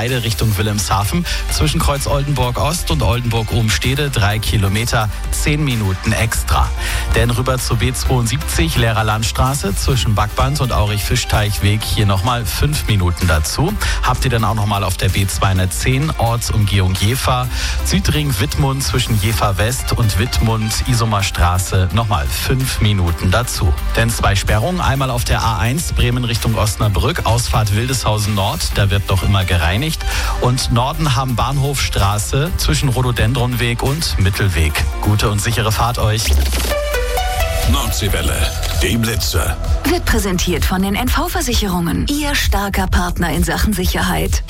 Heide Richtung Wilhelmshaven. Zwischen Kreuz Oldenburg Ost und Oldenburg Obenstede 3 Kilometer, 10 Minuten extra. Denn rüber zur B72 Lehrer Landstraße zwischen Backband und Aurich-Fischteichweg hier nochmal 5 Minuten dazu. Habt ihr dann auch nochmal auf der B210 Ortsumgehung Jever, Südring Wittmund zwischen Jever West und Wittmund Isomer Straße nochmal 5 Minuten dazu. Denn 2 Sperrungen, einmal auf der A1 Bremen Richtung Osnabrück, Ausfahrt Wildeshausen Nord, da wird doch immer gereinigt. Und Norden haben Bahnhofstraße zwischen Rhododendronweg und Mittelweg. Gute und sichere Fahrt euch. Nordseewelle, die Blitze. Wird präsentiert von den NV-Versicherungen. Ihr starker Partner in Sachen Sicherheit.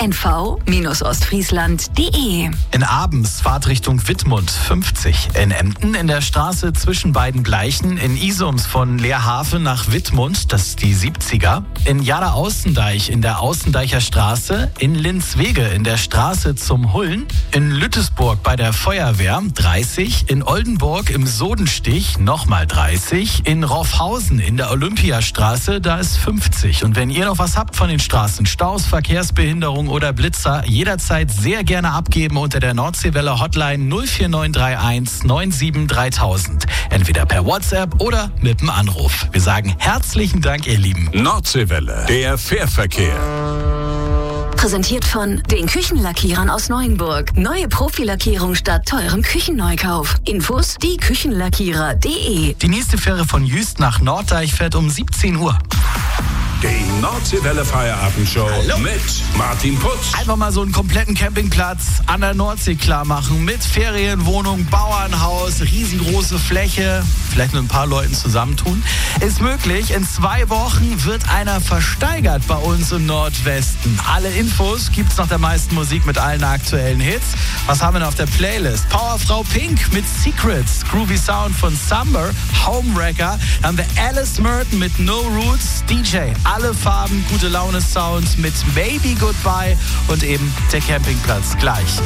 NV-Ostfriesland.de. In Abends Fahrt Richtung Wittmund 50. In Emden in der Straße zwischen beiden Bleichen. In Isums von Leerhaven nach Wittmund, das ist die 70er. In Jada-Außendeich in der Außendeicher Straße. In Linzwege in der Straße zum Hullen. In Lüttesburg bei der Feuerwehr 30. In Oldenburg im Sodenstich nochmal 30. In Roffhausen in der Olympiastraße, da ist 50. Und wenn ihr noch was habt von den Straßen, Staus, Verkehrsbehinderung oder Blitzer, jederzeit sehr gerne abgeben unter der Nordseewelle Hotline 04931 97 3000. Entweder per WhatsApp oder mit dem Anruf. Wir sagen herzlichen Dank, ihr Lieben. Nordseewelle, der Fährverkehr. Präsentiert von den Küchenlackierern aus Neuenburg. Neue Profilackierung statt teurem Küchenneukauf. Infos dieküchenlackierer.de. Die nächste Fähre von Jüst nach Norddeich fährt um 17 Uhr. Die Nordseewelle Feierabendshow mit Martin Putz. Einfach mal so einen kompletten Campingplatz an der Nordsee klar machen. Mit Ferienwohnung, Bauernhaus, riesengroße Fläche. Vielleicht mit ein paar Leuten zusammentun. Ist möglich. In 2 Wochen wird einer versteigert bei uns im Nordwesten. Alle Infos gibt's nach der meisten Musik mit allen aktuellen Hits. Was haben wir denn auf der Playlist? Powerfrau Pink mit Secrets. Groovy Sound von Summer. Homewrecker. Dann haben wir Alice Merton mit No Roots. DJ. Alle Farben, gute Laune Sound mit Maybe Goodbye und eben der Campingplatz gleich.